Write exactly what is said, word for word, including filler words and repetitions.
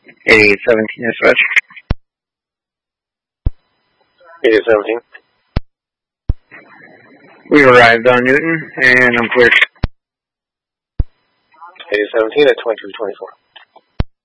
eighty-eight seventeen, dispatch. eighty-eight seventeen. We arrived on Newton, and I'm clear. eighty-eight seventeen at twenty-three twenty-four.